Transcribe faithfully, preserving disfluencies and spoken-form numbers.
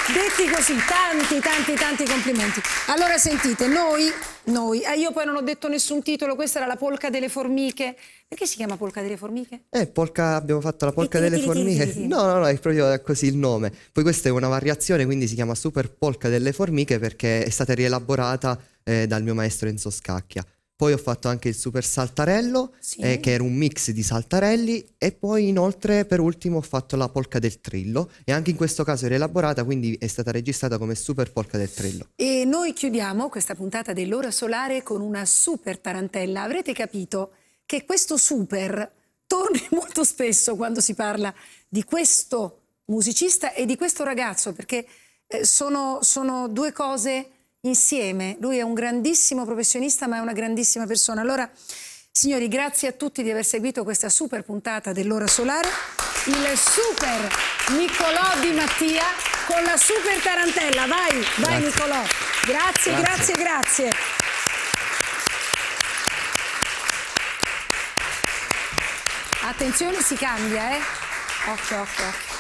Detti così, tanti, tanti, tanti complimenti. Allora sentite, noi, noi, eh, io poi non ho detto nessun titolo, questa era la polca delle formiche. Perché si chiama polca delle formiche? Eh, polca, abbiamo fatto la polca Tiri, delle tiri, tiri, formiche. tiri, tiri. No, no, no, è proprio così il nome. Poi questa è una variazione, quindi si chiama Super Polca delle Formiche perché è stata rielaborata eh, dal mio maestro Enzo Scacchia. Poi ho fatto anche il Super Saltarello, Sì. eh, che era un mix di saltarelli, e poi inoltre per ultimo ho fatto la polca del Trillo, e anche in questo caso è rielaborata, quindi è stata registrata come Super Polca del Trillo. E noi chiudiamo questa puntata dell'Ora Solare con una super tarantella. Avrete capito che questo super torna molto spesso quando si parla di questo musicista e di questo ragazzo, perché eh, sono, sono due cose insieme. Lui è un grandissimo professionista, ma è una grandissima persona. Allora, signori, grazie a tutti di aver seguito questa super puntata dell'Ora Solare. Il super Nicolò Di Mattia con la super tarantella. Vai, vai Grazie. Nicolò. Grazie, grazie, Grazie. grazie. Attenzione, si cambia, eh? Occhio, occhio, occhio.